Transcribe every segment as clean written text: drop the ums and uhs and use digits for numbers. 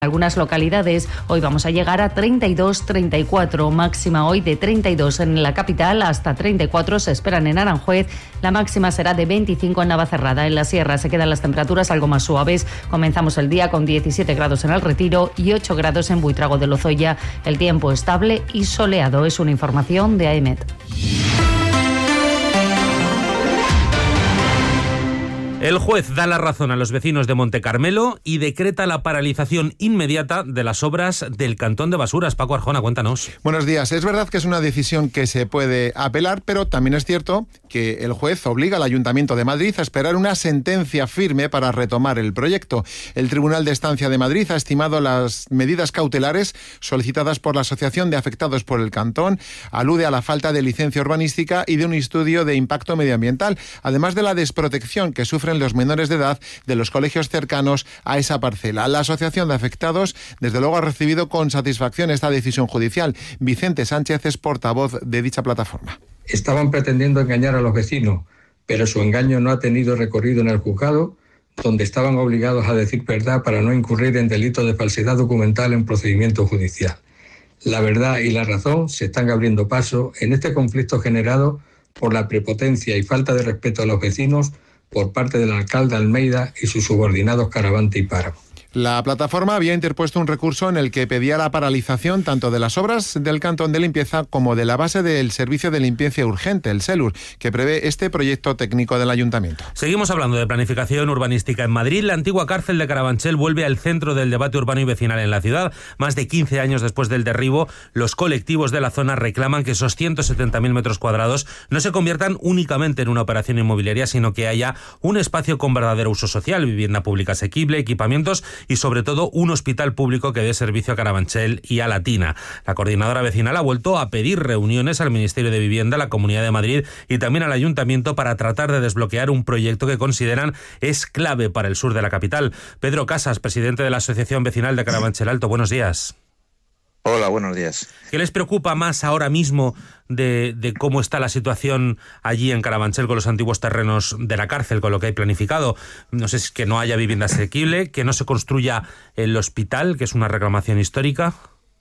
algunas localidades. Hoy vamos a llegar a 32, 34, máxima hoy de 32 en la capital, hasta 34 se esperan en Aranjuez, la máxima será de 25 en Navacerrada. En la sierra se quedan las temperaturas algo más suaves, comenzamos el día con 17 grados en El Retiro y 8 grados en Buitrago de Lozoya. El tiempo estable y soleado, es una información de AEMET. El juez da la razón a los vecinos de Montecarmelo y decreta la paralización inmediata de las obras del cantón de Basuras. Paco Arjona, cuéntanos. Buenos días. Es verdad que es una decisión que se puede apelar, pero también es cierto que el juez obliga al Ayuntamiento de Madrid a esperar una sentencia firme para retomar el proyecto. El Tribunal de Estancia de Madrid ha estimado las medidas cautelares solicitadas por la Asociación de Afectados por el Cantón. Alude a la falta de licencia urbanística y de un estudio de impacto medioambiental, además de la desprotección que sufren los menores de edad de los colegios cercanos a esa parcela. La Asociación de Afectados, desde luego, ha recibido con satisfacción esta decisión judicial. Vicente Sánchez es portavoz de dicha plataforma. Estaban pretendiendo engañar a los vecinos, pero su engaño no ha tenido recorrido en el juzgado, donde estaban obligados a decir verdad para no incurrir en delitos de falsedad documental en procedimiento judicial. La verdad y la razón se están abriendo paso en este conflicto generado por la prepotencia y falta de respeto a los vecinos por parte del alcalde Almeida y sus subordinados Caravante y Páramo. La plataforma había interpuesto un recurso en el que pedía la paralización tanto de las obras del Cantón de Limpieza como de la base del Servicio de Limpieza Urgente, el SELUR, que prevé este proyecto técnico del Ayuntamiento. Seguimos hablando de planificación urbanística en Madrid. La antigua cárcel de Carabanchel vuelve al centro del debate urbano y vecinal en la ciudad. Más de 15 años después del derribo, los colectivos de la zona reclaman que esos 170.000 metros cuadrados no se conviertan únicamente en una operación inmobiliaria, sino que haya un espacio con verdadero uso social, vivienda pública asequible, equipamientos y sobre todo un hospital público que dé servicio a Carabanchel y a Latina. La coordinadora vecinal ha vuelto a pedir reuniones al Ministerio de Vivienda, a la Comunidad de Madrid y también al Ayuntamiento para tratar de desbloquear un proyecto que consideran es clave para el sur de la capital. Pedro Casas, presidente de la Asociación Vecinal de Carabanchel Alto, buenos días. Hola, buenos días. ¿Qué les preocupa más ahora mismo de cómo está la situación allí en Carabanchel con los antiguos terrenos de la cárcel, con lo que hay planificado? No sé, es que no haya vivienda asequible, que no se construya el hospital, que es una reclamación histórica.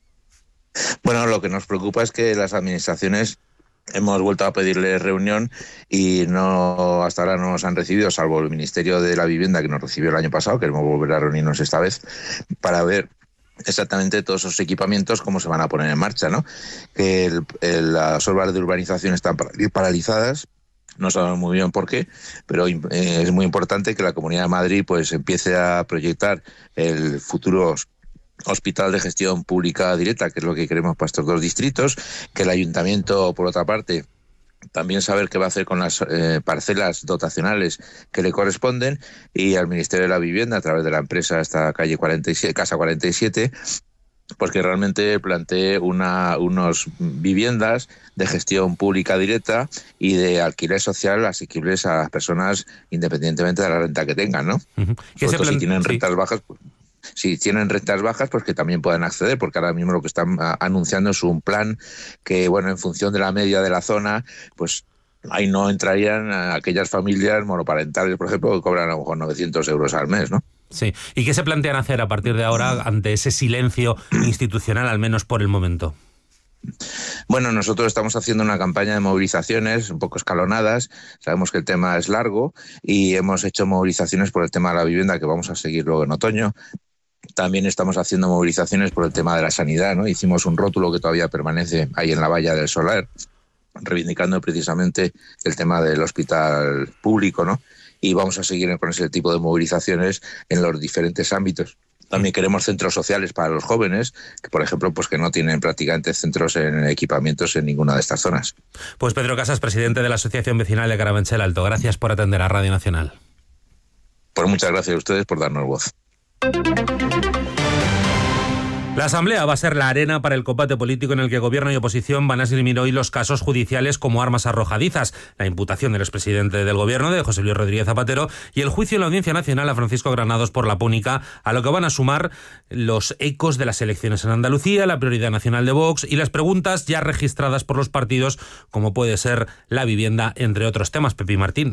Bueno, lo que nos preocupa es que las administraciones hemos vuelto a pedirle reunión y no hasta ahora no nos han recibido, salvo el Ministerio de la Vivienda que nos recibió el año pasado. Queremos volver a reunirnos esta vez para ver exactamente todos esos equipamientos cómo se van a poner en marcha, ¿no? Que las obras de urbanización están paralizadas. No sabemos muy bien por qué, pero es muy importante que la Comunidad de Madrid pues empiece a proyectar el futuro hospital de gestión pública directa, que es lo que queremos para estos dos distritos, que el Ayuntamiento, por otra parte, también saber qué va a hacer con las parcelas dotacionales que le corresponden, y al Ministerio de la Vivienda, a través de la empresa esta calle 47, Casa 47, pues que realmente plantee unos viviendas de gestión pública directa y de alquiler social asequibles a las personas independientemente de la renta que tengan, ¿no? Si tienen rentas bajas, pues, si tienen rentas bajas, pues que también puedan acceder, porque ahora mismo lo que están anunciando es un plan que, bueno, en función de la media de la zona, pues ahí no entrarían aquellas familias monoparentales, por ejemplo, que cobran a lo mejor 900 euros al mes, ¿no? Sí. ¿Y qué se plantean hacer a partir de ahora ante ese silencio institucional, al menos por el momento? Bueno, nosotros estamos haciendo una campaña de movilizaciones un poco escalonadas. Sabemos que el tema es largo y hemos hecho movilizaciones por el tema de la vivienda, que vamos a seguir luego en otoño. También estamos haciendo movilizaciones por el tema de la sanidad, ¿no? Hicimos un rótulo que todavía permanece ahí en la valla del Solar, reivindicando precisamente el tema del hospital público, ¿no? Y vamos a seguir con ese tipo de movilizaciones en los diferentes ámbitos. También queremos centros sociales para los jóvenes, que por ejemplo, pues que no tienen prácticamente centros en equipamientos en ninguna de estas zonas. Pues Pedro Casas, presidente de la Asociación Vecinal de Carabanchel Alto, gracias por atender a Radio Nacional. Pues muchas gracias a ustedes por darnos voz. La Asamblea va a ser la arena para el combate político en el que Gobierno y oposición van a esgrimir hoy los casos judiciales como armas arrojadizas, la imputación del expresidente del Gobierno, de José Luis Rodríguez Zapatero, y el juicio en la Audiencia Nacional a Francisco Granados por la Púnica, a lo que van a sumar los ecos de las elecciones en Andalucía, la prioridad nacional de Vox y las preguntas ya registradas por los partidos, como puede ser la vivienda, entre otros temas. Pepi Martín.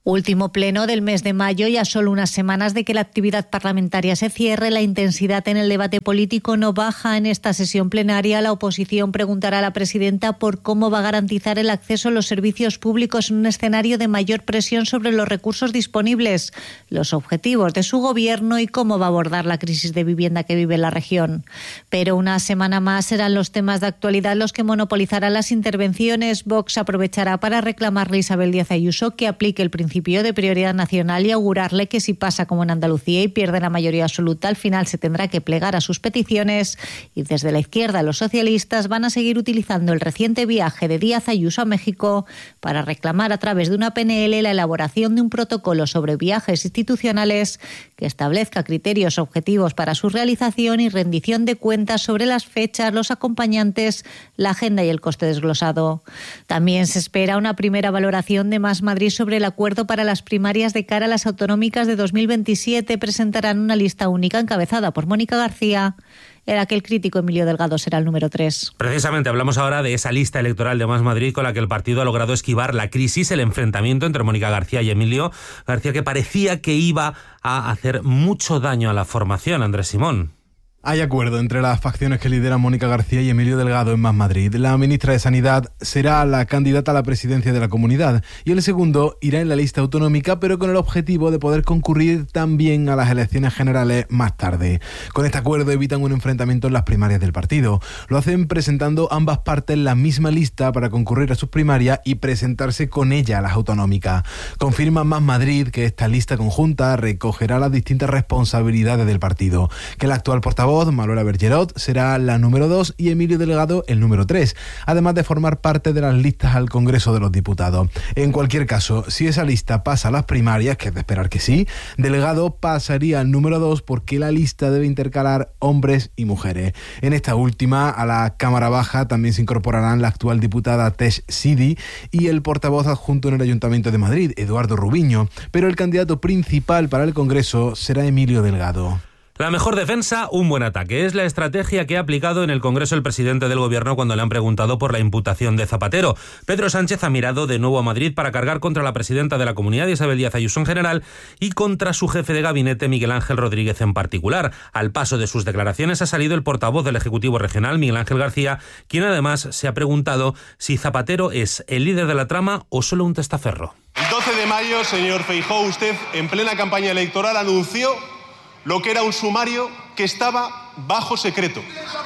Último pleno del mes de mayo y a solo unas semanas de que la actividad parlamentaria se cierre, la intensidad en el debate político no baja. En esta sesión plenaria, la oposición preguntará a la presidenta por cómo va a garantizar el acceso a los servicios públicos en un escenario de mayor presión sobre los recursos disponibles, los objetivos de su gobierno y cómo va a abordar la crisis de vivienda que vive la región. Pero una semana más serán los temas de actualidad los que monopolizarán las intervenciones. Vox aprovechará para reclamarle a Isabel Díaz Ayuso que aplique el principio de prioridad nacional y augurarle que si pasa como en Andalucía y pierde la mayoría absoluta, al final se tendrá que plegar a sus peticiones. Y desde la izquierda, los socialistas van a seguir utilizando el reciente viaje de Díaz Ayuso a México para reclamar a través de una PNL la elaboración de un protocolo sobre viajes institucionales que establezca criterios objetivos para su realización y rendición de cuentas sobre las fechas, los acompañantes, la agenda y el coste desglosado. También se espera una primera valoración de Más Madrid sobre el acuerdo para las primarias de cara a las autonómicas de 2027. Presentarán una lista única encabezada por Mónica García, en la que el crítico Emilio Delgado será el número 3. Precisamente hablamos ahora de esa lista electoral de Más Madrid con la que el partido ha logrado esquivar la crisis, el enfrentamiento entre Mónica García y Emilio García, que parecía que iba a hacer mucho daño a la formación. Andrés Simón. Hay acuerdo entre las facciones que lideran Mónica García y Emilio Delgado en Más Madrid. La ministra de Sanidad será la candidata a la presidencia de la comunidad y el segundo irá en la lista autonómica, pero con el objetivo de poder concurrir también a las elecciones generales más tarde. Con este acuerdo evitan un enfrentamiento en las primarias del partido. Lo hacen presentando ambas partes la misma lista para concurrir a sus primarias y presentarse con ella a las autonómicas. Confirma Más Madrid que esta lista conjunta recogerá las distintas responsabilidades del partido, que el actual portavoz Manuela Bergerot será la número 2 y Emilio Delgado el número 3, además de formar parte de las listas al Congreso de los Diputados. En cualquier caso, si esa lista pasa a las primarias, que es de esperar que sí, Delgado pasaría al número 2 porque la lista debe intercalar hombres y mujeres. En esta última, a la Cámara Baja también se incorporarán la actual diputada Tesh Sidi y el portavoz adjunto en el Ayuntamiento de Madrid, Eduardo Rubiño, pero el candidato principal para el Congreso será Emilio Delgado. La mejor defensa, un buen ataque. Es la estrategia que ha aplicado en el Congreso el presidente del Gobierno cuando le han preguntado por la imputación de Zapatero. Pedro Sánchez ha mirado de nuevo a Madrid para cargar contra la presidenta de la Comunidad, Isabel Díaz Ayuso, en general, y contra su jefe de gabinete, Miguel Ángel Rodríguez, en particular. Al paso de sus declaraciones ha salido el portavoz del Ejecutivo Regional, Miguel Ángel García, quien además se ha preguntado si Zapatero es el líder de la trama o solo un testaferro. El 12 de mayo, señor Feijóo, usted en plena campaña electoral anunció lo que era un sumario que estaba bajo secreto.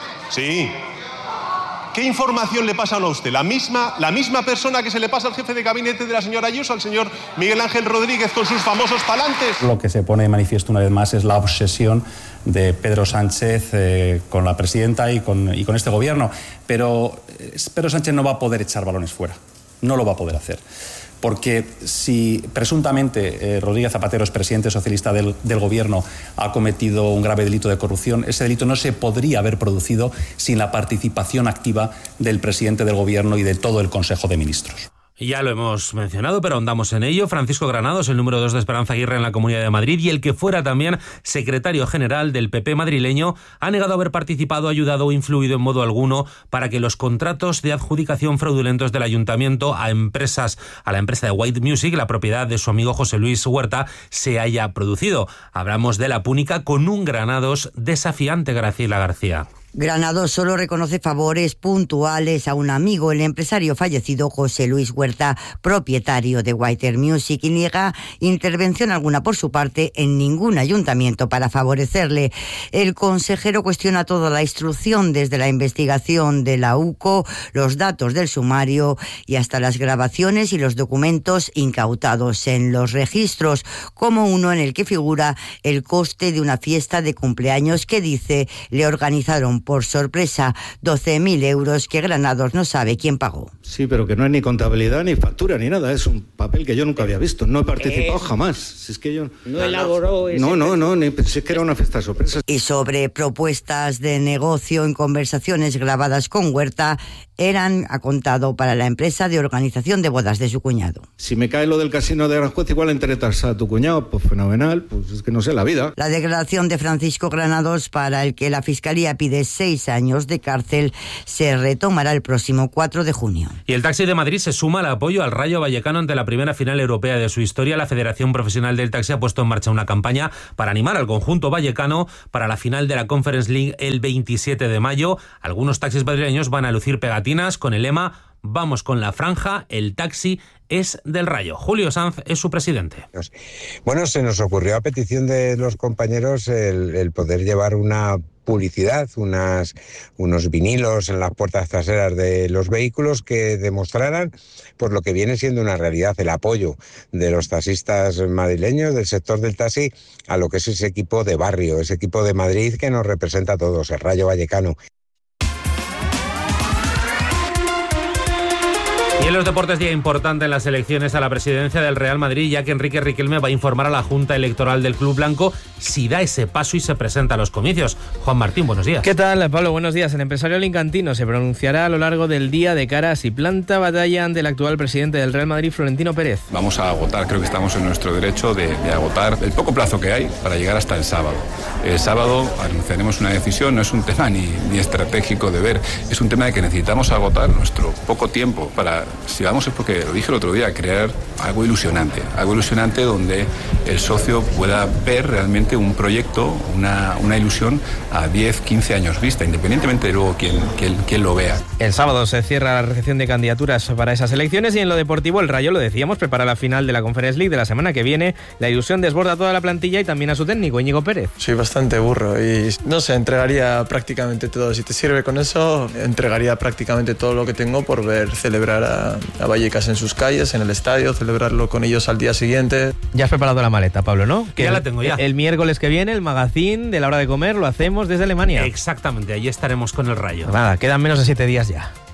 Sí. ¿Qué información le pasan a usted? ¿La misma persona que se le pasa al jefe de gabinete de la señora Ayuso, al señor Miguel Ángel Rodríguez, con sus famosos palantes? Lo que se pone de manifiesto una vez más es la obsesión de Pedro Sánchez con la presidenta y con este gobierno. Pero Pedro Sánchez no va a poder echar balones fuera. No lo va a poder hacer. Porque si presuntamente Rodríguez Zapatero, es presidente socialista del Gobierno, ha cometido un grave delito de corrupción, ese delito no se podría haber producido sin la participación activa del presidente del Gobierno y de todo el Consejo de Ministros. Ya lo hemos mencionado, pero ahondamos en ello. Francisco Granados, el número 2 de Esperanza Aguirre en la Comunidad de Madrid y el que fuera también secretario general del PP madrileño, ha negado haber participado, ayudado o influido en modo alguno para que los contratos de adjudicación fraudulentos del ayuntamiento a la empresa de White Music, la propiedad de su amigo José Luis Huerta, se haya producido. Hablamos de la púnica con un Granados desafiante, Graciela García. Granados solo reconoce favores puntuales a un amigo, el empresario fallecido José Luis Huerta, propietario de White Music, y niega intervención alguna por su parte en ningún ayuntamiento para favorecerle. El consejero cuestiona toda la instrucción, desde la investigación de la UCO, los datos del sumario y hasta las grabaciones y los documentos incautados en los registros, como uno en el que figura el coste de una fiesta de cumpleaños que dice le organizaron por sorpresa 12.000 euros que Granados no sabe quién pagó. Sí, pero que no hay ni contabilidad, ni factura, ni nada. Es un papel que yo nunca había visto. No he participado jamás. Si es que yo no elaboró ese... No, ni pensé que era una fiesta sorpresa. Y sobre propuestas de negocio en conversaciones grabadas con Huerta, eran, ha contado, para la empresa de organización de bodas de su cuñado. Si me cae lo del casino de Aranjuez, igual entretas a tu cuñado, pues fenomenal, pues es que no sé, la vida. La declaración de Francisco Granados, para el que la Fiscalía pide 6 años de cárcel, se retomará el próximo 4 de junio. Y el Taxi de Madrid se suma al apoyo al Rayo Vallecano ante la primera final europea de su historia. La Federación Profesional del Taxi ha puesto en marcha una campaña para animar al conjunto vallecano para la final de la Conference League el 27 de mayo. Algunos taxis madrileños van a lucir pegatinas con el lema "Vamos con la franja, el taxi es del Rayo". Julio Sanz es su presidente. Bueno, se nos ocurrió a petición de los compañeros el poder llevar una publicidad, unos vinilos en las puertas traseras de los vehículos que demostraran por lo que viene siendo una realidad el apoyo de los taxistas madrileños, del sector del taxi, a lo que es ese equipo de barrio, ese equipo de Madrid que nos representa a todos, el Rayo Vallecano. Y en los deportes, día importante en las elecciones a la presidencia del Real Madrid, ya que Enrique Riquelme va a informar a la Junta Electoral del Club Blanco si da ese paso y se presenta a los comicios. Juan Martín, buenos días. ¿Qué tal, Pablo? Buenos días. El empresario alicantino se pronunciará a lo largo del día de cara a si planta batalla ante el actual presidente del Real Madrid, Florentino Pérez. Vamos a agotar, creo que estamos en nuestro derecho de agotar el poco plazo que hay para llegar hasta el sábado. El sábado anunciaremos una decisión, no es un tema ni estratégico de ver, es un tema de que necesitamos agotar nuestro poco tiempo para, si vamos, es porque lo dije el otro día, crear algo ilusionante donde el socio pueda ver realmente un proyecto, una ilusión a 10, 15 años vista, independientemente de luego quién lo vea. El sábado se cierra la recepción de candidaturas para esas elecciones y en lo deportivo el Rayo, lo decíamos, prepara la final de la Conference League de la semana que viene. La ilusión desborda a toda la plantilla y también a su técnico, Íñigo Pérez. Soy bastante burro y no sé, entregaría prácticamente todo. Si te sirve con eso, entregaría prácticamente todo lo que tengo por ver celebrar a Vallecas en sus calles, en el estadio, celebrarlo con ellos al día siguiente. Ya has preparado la maleta, Pablo, ¿no? Que ya la tengo ya. El miércoles que viene, el magazín de la hora de comer lo hacemos desde Alemania. Exactamente, allí estaremos con el Rayo. Nada, quedan menos de 7 días ya.